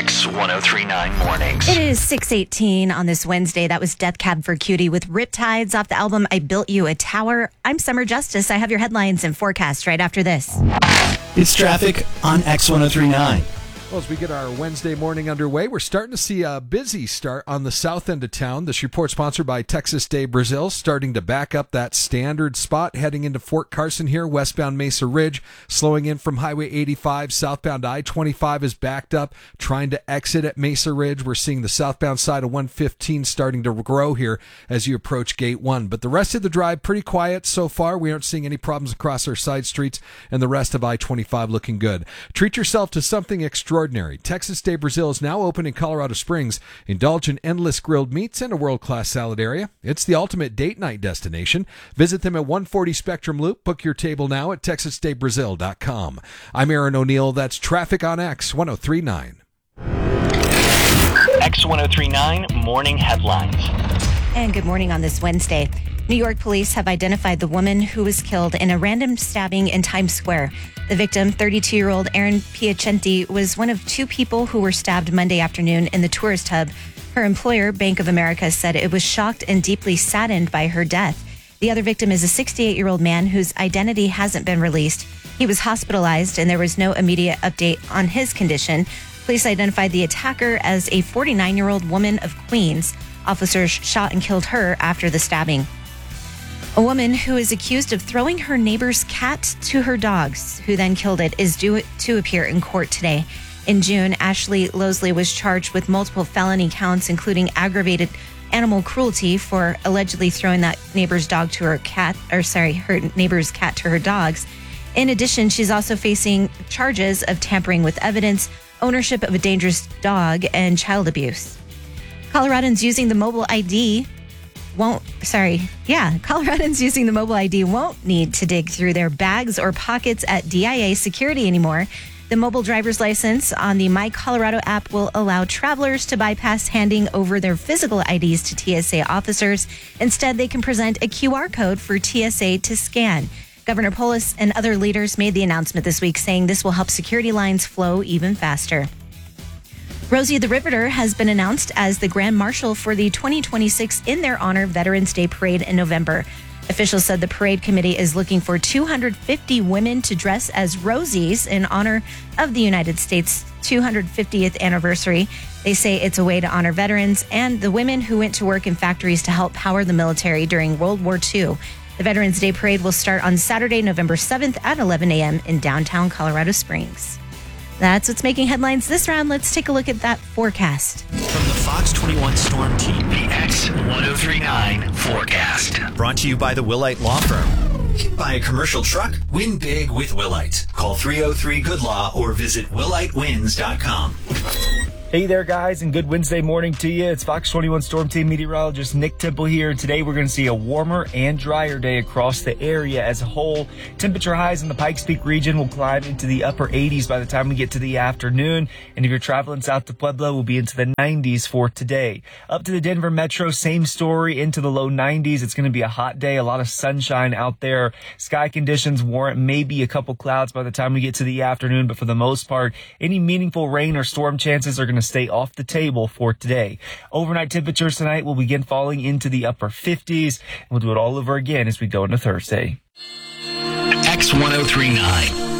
X1039 Mornings. It is 6:18 on this Wednesday. That was Death Cab for Cutie with Riptides off the album I Built You a Tower. I'm Summer Justice. I have your headlines and forecast right after this. It's traffic on X1039. Well, as we get our Wednesday morning underway, we're starting to see a busy start on the south end of town. This report sponsored by Texas de Brazil, starting to back up that standard spot heading into Fort Carson here, westbound Mesa Ridge, slowing in from Highway 85, southbound I-25 is backed up, trying to exit at Mesa Ridge. We're seeing the southbound side of 115 starting to grow here as you approach Gate 1. But the rest of the drive, pretty quiet so far. We aren't seeing any problems across our side streets, and the rest of I-25 looking good. Treat yourself to something extraordinary. Texas de Brazil is now open in Colorado Springs. Indulge in endless grilled meats and a world-class salad area. It's the ultimate date night destination. Visit them at 140 Spectrum Loop. Book your table now at texasdebrazil.com. I'm Aaron O'Neill. That's traffic on X1039. X1039 Morning Headlines. And good morning on this Wednesday. New York police have identified the woman who was killed in a random stabbing in Times Square. The victim, 32-year-old Erin Piacenti, was one of two people who were stabbed Monday afternoon in the tourist hub. Her employer, Bank of America, said it was shocked and deeply saddened by her death. The other victim is a 68-year-old man whose identity hasn't been released. He was hospitalized and there was no immediate update on his condition. Police identified the attacker as a 49-year-old woman of Queens. Officers shot and killed her after the stabbing. A woman who is accused of throwing her neighbor's cat to her dogs, who then killed it, is due to appear in court today. In June, Ashley Losley was charged with multiple felony counts, including aggravated animal cruelty for allegedly throwing that neighbor's dog to her neighbor's cat to her dogs. In addition, she's also facing charges of tampering with evidence, ownership of a dangerous dog, and child abuse. Coloradans using the mobile ID won't need to dig through their bags or pockets at DIA security anymore. The mobile driver's license on the My Colorado app will allow travelers to bypass handing over their physical IDs to TSA officers. Instead, they can present a QR code for TSA to scan. Governor Polis and other leaders made the announcement this week, saying this will help security lines flow even faster. Rosie the Riveter has been announced as the Grand Marshal for the 2026 In Their Honor Veterans Day Parade in November. Officials said the parade committee is looking for 250 women to dress as Rosies in honor of the United States' 250th anniversary. They say it's a way to honor veterans and the women who went to work in factories to help power the military during World War II. The Veterans Day Parade will start on Saturday, November 7th at 11 a.m. in downtown Colorado Springs. That's what's making headlines this round. Let's take a look at that forecast. From the Fox 21 Storm Team, the X1039 Forecast. Brought to you by the Willite Law Firm. Buy a commercial truck? Win big with Willite. Call 303-GOOD-LAW or visit willitewins.com. Hey there, guys, and good Wednesday morning to you. It's Fox 21 Storm Team meteorologist Nick Temple here. And today we're going to see a warmer and drier day across the area as a whole. Temperature highs in the Pikes Peak region will climb into the upper 80s by the time we get to the afternoon. And if you're traveling south to Pueblo, we'll be into the 90s for today. Up to the Denver metro, same story, into the low 90s. It's going to be a hot day, a lot of sunshine out there. Sky conditions warrant maybe a couple clouds by the time we get to the afternoon. But for the most part, any meaningful rain or storm chances are going to stay off the table for today. Overnight temperatures tonight will begin falling into the upper 50s. We'll do it all over again as we go into Thursday. X1039.